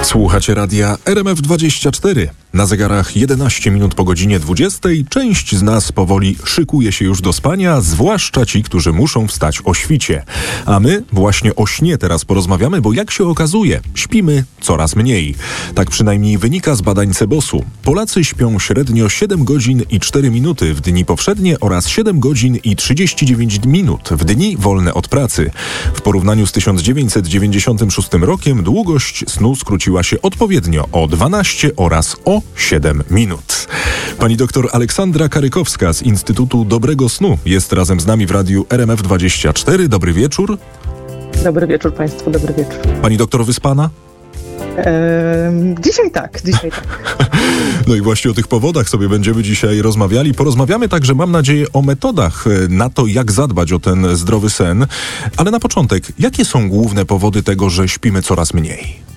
Słuchacie radia RMF24. Na zegarach 11 minut po godzinie 20. Część z nas powoli szykuje się już do spania, zwłaszcza ci, którzy muszą wstać o świcie. A my właśnie o śnie teraz porozmawiamy, bo jak się okazuje, śpimy coraz mniej. Tak przynajmniej wynika z badań CEBOS-u. Polacy śpią średnio 7 godzin i 4 minuty w dni powszednie oraz 7 godzin i 39 minut w dni wolne od pracy. W porównaniu z 1996 rokiem długość snu skróciła się odpowiednio o 12 oraz o 7 minut. Pani doktor Aleksandra Karykowska z Instytutu Dobrego Snu jest razem z nami w radiu RMF24. Dobry wieczór. Dobry wieczór Państwu, dobry wieczór. Pani doktor wyspana? Dzisiaj tak. No i właśnie o tych powodach sobie będziemy dzisiaj rozmawiali. Porozmawiamy także, mam nadzieję, o metodach na to, jak zadbać o ten zdrowy sen. Ale na początek, jakie są główne powody tego, że śpimy coraz mniej?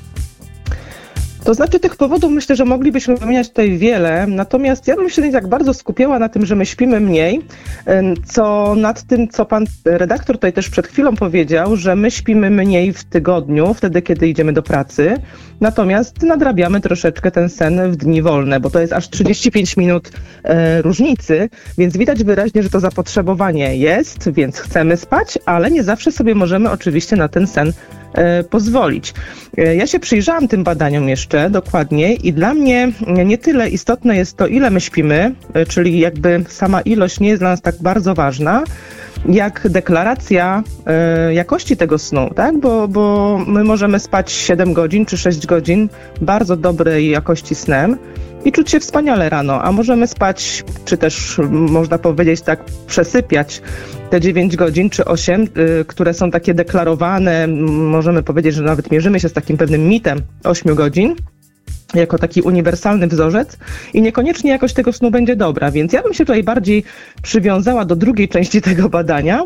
To znaczy tych powodów myślę, że moglibyśmy wymieniać tutaj wiele, natomiast ja bym się nie tak bardzo skupiała na tym, że my śpimy mniej, co nad tym, co pan redaktor tutaj też przed chwilą powiedział, że my śpimy mniej w tygodniu, wtedy kiedy idziemy do pracy, natomiast nadrabiamy troszeczkę ten sen w dni wolne, bo to jest aż 35 minut różnicy, więc widać wyraźnie, że to zapotrzebowanie jest, więc chcemy spać, ale nie zawsze sobie możemy oczywiście na ten sen pozwolić. Ja się przyjrzałam tym badaniom jeszcze dokładniej i dla mnie nie tyle istotne jest to, ile my śpimy, czyli jakby sama ilość nie jest dla nas tak bardzo ważna, jak deklaracja jakości tego snu, tak? Bo my możemy spać 7 godzin czy 6 godzin bardzo dobrej jakości snem i czuć się wspaniale rano, a możemy spać, czy też można powiedzieć tak, przesypiać te 9 godzin czy 8, które są takie deklarowane, możemy powiedzieć, że nawet mierzymy się z takim pewnym mitem 8 godzin, jako taki uniwersalny wzorzec i niekoniecznie jakość tego snu będzie dobra, więc ja bym się tutaj bardziej przywiązała do drugiej części tego badania,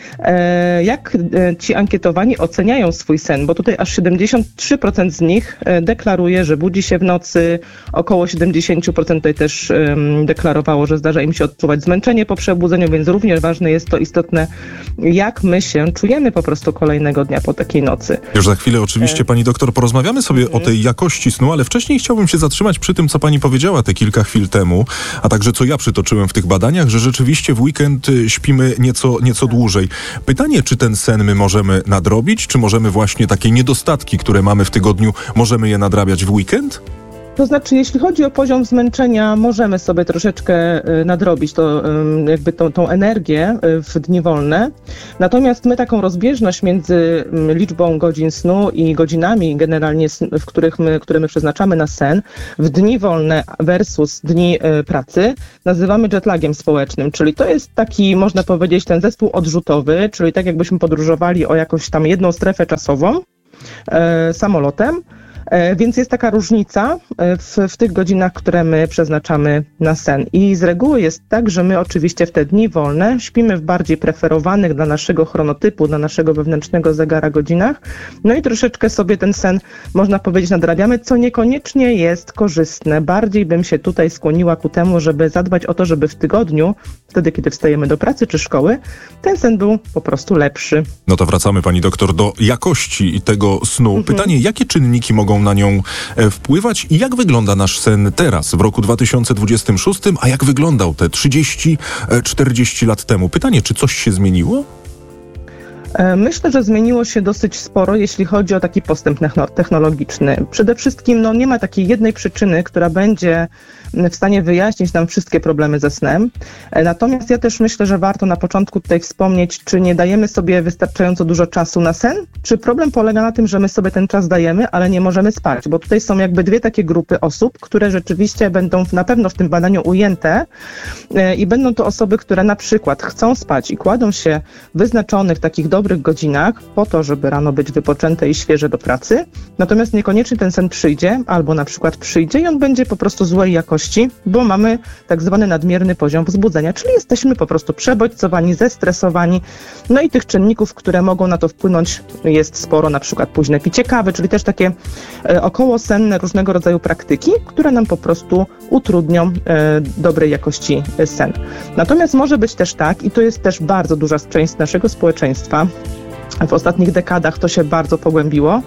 jak ci ankietowani oceniają swój sen, bo tutaj aż 73% z nich deklaruje, że budzi się w nocy, około 70% tutaj też deklarowało, że zdarza im się odczuwać zmęczenie po przebudzeniu, więc również ważne jest to istotne, jak my się czujemy po prostu kolejnego dnia po takiej nocy. Już za chwilę oczywiście, pani doktor, porozmawiamy sobie o tej jakości snu, ale wcześniej chciałbym się zatrzymać przy tym, co pani powiedziała te kilka chwil temu, a także co ja przytoczyłem w tych badaniach, że rzeczywiście w weekend śpimy nieco dłużej. Pytanie, czy ten sen my możemy nadrobić, czy możemy właśnie takie niedostatki, które mamy w tygodniu, możemy je nadrabiać w weekend? To znaczy, jeśli chodzi o poziom zmęczenia, możemy sobie troszeczkę nadrobić jakby tą energię w dni wolne. Natomiast my taką rozbieżność między liczbą godzin snu i godzinami generalnie, które my przeznaczamy na sen, w dni wolne versus dni pracy, nazywamy jetlagiem społecznym. Czyli to jest taki, można powiedzieć, ten zespół odrzutowy, czyli tak jakbyśmy podróżowali o jakąś tam jedną strefę czasową samolotem. Więc jest taka różnica w tych godzinach, które my przeznaczamy na sen. I z reguły jest tak, że my oczywiście w te dni wolne śpimy w bardziej preferowanych dla naszego chronotypu, dla naszego wewnętrznego zegara godzinach. No i troszeczkę sobie ten sen, można powiedzieć, nadrabiamy, co niekoniecznie jest korzystne. Bardziej bym się tutaj skłoniła ku temu, żeby zadbać o to, żeby w tygodniu, wtedy kiedy wstajemy do pracy czy szkoły, ten sen był po prostu lepszy. No to wracamy, pani doktor, do jakości tego snu. Pytanie, jakie czynniki mogą na nią wpływać i jak wygląda nasz sen teraz, w roku 2026, a jak wyglądał te 30-40 lat temu? Pytanie, czy coś się zmieniło? Myślę, że zmieniło się dosyć sporo, jeśli chodzi o taki postęp technologiczny. Przede wszystkim nie ma takiej jednej przyczyny, która będzie w stanie wyjaśnić nam wszystkie problemy ze snem. Natomiast ja też myślę, że warto na początku tutaj wspomnieć, czy nie dajemy sobie wystarczająco dużo czasu na sen, czy problem polega na tym, że my sobie ten czas dajemy, ale nie możemy spać, bo tutaj są jakby dwie takie grupy osób, które rzeczywiście będą na pewno w tym badaniu ujęte i będą to osoby, które na przykład chcą spać i kładą się w wyznaczonych takich dobrych godzinach po to, żeby rano być wypoczęte i świeże do pracy, natomiast niekoniecznie ten sen przyjdzie, albo na przykład przyjdzie i on będzie po prostu złej jakości, bo mamy tak zwany nadmierny poziom wzbudzenia, czyli jesteśmy po prostu przebodźcowani, zestresowani. No i tych czynników, które mogą na to wpłynąć, jest sporo, na przykład późne picie kawy, czyli też takie okołosenne różnego rodzaju praktyki, które nam po prostu utrudnią dobrej jakości sen. Natomiast może być też tak, i to jest też bardzo duża część naszego społeczeństwa, w ostatnich dekadach to się bardzo pogłębiło,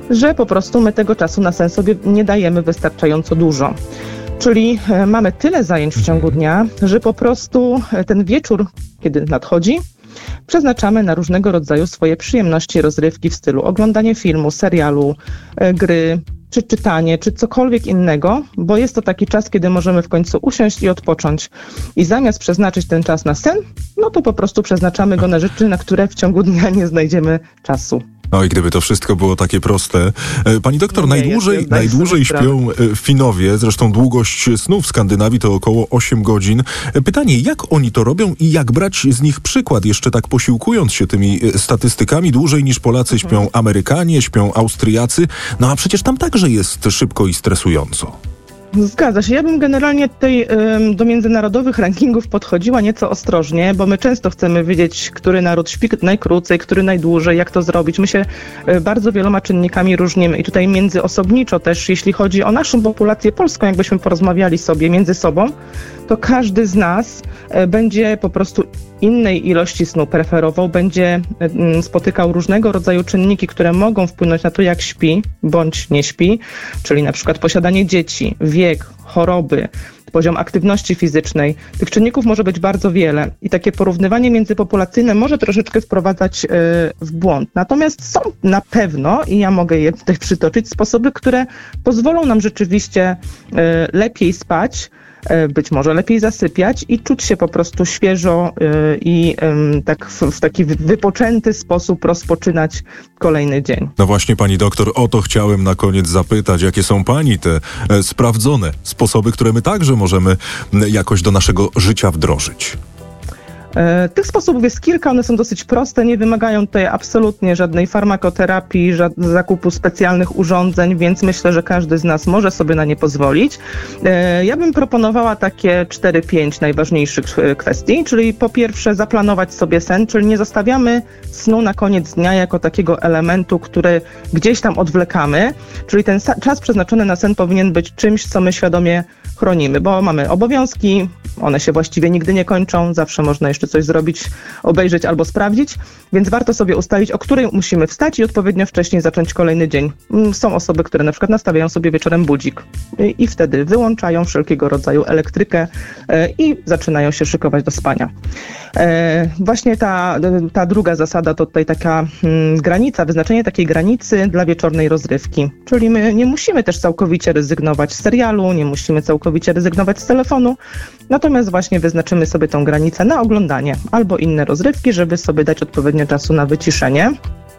że po prostu my tego czasu na sen sobie nie dajemy wystarczająco dużo. Czyli mamy tyle zajęć w ciągu dnia, że po prostu ten wieczór, kiedy nadchodzi, przeznaczamy na różnego rodzaju swoje przyjemności, rozrywki w stylu oglądanie filmu, serialu, gry, czy czytanie, czy cokolwiek innego, bo jest to taki czas, kiedy możemy w końcu usiąść i odpocząć. I zamiast przeznaczyć ten czas na sen, no to po prostu przeznaczamy go na rzeczy, na które w ciągu dnia nie znajdziemy czasu. Oj, gdyby to wszystko było takie proste. Pani doktor, No najdłużej śpią Finowie, zresztą długość snu w Skandynawii to około 8 godzin. Pytanie, jak oni to robią i jak brać z nich przykład, jeszcze tak posiłkując się tymi statystykami, dłużej niż Polacy śpią Amerykanie, śpią Austriacy, no a przecież tam także jest szybko i stresująco. Zgadza się. Ja bym generalnie tutaj do międzynarodowych rankingów podchodziła nieco ostrożnie, bo my często chcemy wiedzieć, który naród śpi najkrócej, który najdłużej, jak to zrobić. My się bardzo wieloma czynnikami różnimy i tutaj międzyosobniczo też, jeśli chodzi o naszą populację polską, jakbyśmy porozmawiali sobie między sobą, to każdy z nas będzie po prostu innej ilości snu preferował, będzie spotykał różnego rodzaju czynniki, które mogą wpłynąć na to, jak śpi bądź nie śpi, czyli na przykład posiadanie dzieci, wiek, choroby, poziom aktywności fizycznej. Tych czynników może być bardzo wiele i takie porównywanie międzypopulacyjne może troszeczkę wprowadzać w błąd. Natomiast są na pewno, i ja mogę je tutaj przytoczyć, sposoby, które pozwolą nam rzeczywiście lepiej spać, być może lepiej zasypiać i czuć się po prostu świeżo i tak w taki wypoczęty sposób rozpoczynać kolejny dzień. No właśnie, pani doktor, o to chciałem na koniec zapytać. Jakie są pani te sprawdzone sposoby, które my także możemy jakoś do naszego życia wdrożyć? Tych sposobów jest kilka, one są dosyć proste, nie wymagają tutaj absolutnie żadnej farmakoterapii, zakupu specjalnych urządzeń, więc myślę, że każdy z nas może sobie na nie pozwolić. Ja bym proponowała takie 4-5 najważniejszych kwestii, czyli po pierwsze zaplanować sobie sen, czyli nie zostawiamy snu na koniec dnia jako takiego elementu, który gdzieś tam odwlekamy, czyli ten czas przeznaczony na sen powinien być czymś, co my świadomie chronimy, bo mamy obowiązki, one się właściwie nigdy nie kończą, zawsze można jeszcze coś zrobić, obejrzeć albo sprawdzić, więc warto sobie ustalić, o której musimy wstać i odpowiednio wcześniej zacząć kolejny dzień. Są osoby, które na przykład nastawiają sobie wieczorem budzik i wtedy wyłączają wszelkiego rodzaju elektrykę i zaczynają się szykować do spania. Właśnie ta druga zasada to tutaj taka granica, wyznaczenie takiej granicy dla wieczornej rozrywki, czyli my nie musimy też całkowicie rezygnować z serialu, nie musimy całkowicie rezygnować z telefonu, natomiast właśnie wyznaczymy sobie tą granicę na oglądanie albo inne rozrywki, żeby sobie dać odpowiednio czasu na wyciszenie.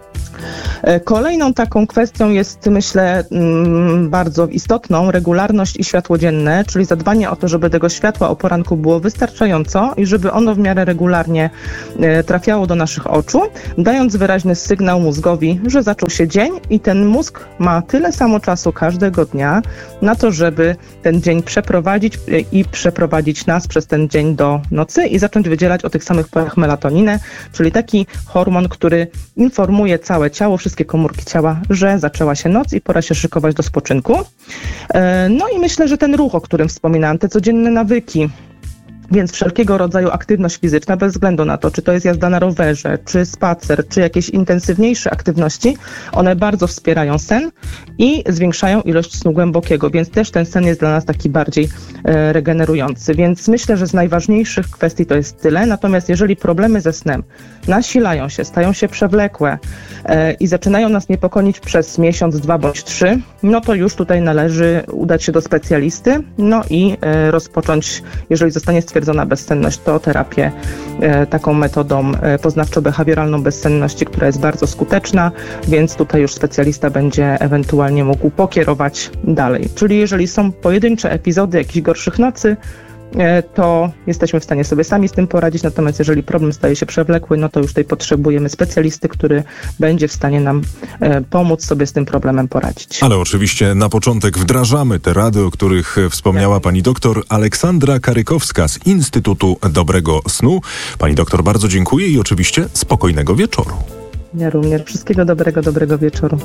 Kolejną taką kwestią jest, myślę, bardzo istotną regularność i światło dzienne, czyli zadbanie o to, żeby tego światła o poranku było wystarczająco i żeby ono w miarę regularnie trafiało do naszych oczu, dając wyraźny sygnał mózgowi, że zaczął się dzień i ten mózg ma tyle samo czasu każdego dnia na to, żeby ten dzień przeprowadzić i przeprowadzić nas przez ten dzień do nocy i zacząć wydzielać o tych samych porach melatoninę, czyli taki hormon, który informuje całe ciało, wszystkie komórki ciała, że zaczęła się noc i pora się szykować do spoczynku. No i myślę, że ten ruch, o którym wspominałam, te codzienne nawyki, więc wszelkiego rodzaju aktywność fizyczna, bez względu na to, czy to jest jazda na rowerze, czy spacer, czy jakieś intensywniejsze aktywności, one bardzo wspierają sen i zwiększają ilość snu głębokiego, więc też ten sen jest dla nas taki bardziej regenerujący. Więc myślę, że z najważniejszych kwestii to jest tyle. Natomiast jeżeli problemy ze snem nasilają się, stają się przewlekłe i zaczynają nas niepokoić przez miesiąc, 2 bądź 3, no to już tutaj należy udać się do specjalisty, no i rozpocząć, jeżeli zostanie stwierdzona bezsenność, to terapię taką metodą poznawczo-behawioralną bezsenności, która jest bardzo skuteczna, więc tutaj już specjalista będzie ewentualnie mógł pokierować dalej. Czyli jeżeli są pojedyncze epizody jakichś gorszych nocy, to jesteśmy w stanie sobie sami z tym poradzić, natomiast jeżeli problem staje się przewlekły, no to już tutaj potrzebujemy specjalisty, który będzie w stanie nam pomóc sobie z tym problemem poradzić. Ale oczywiście na początek wdrażamy te rady, o których wspomniała pani doktor Aleksandra Karykowska z Instytutu Dobrego Snu. Pani doktor, bardzo dziękuję i oczywiście spokojnego wieczoru. Ja również. Wszystkiego dobrego wieczoru.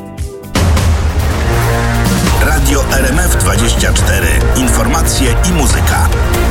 Radio RMF 24. Informacje i muzyka.